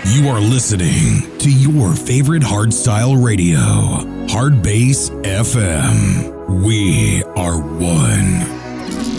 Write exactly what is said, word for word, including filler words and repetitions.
You are listening to your favorite hardstyle radio, Hard Bass F M. We are one.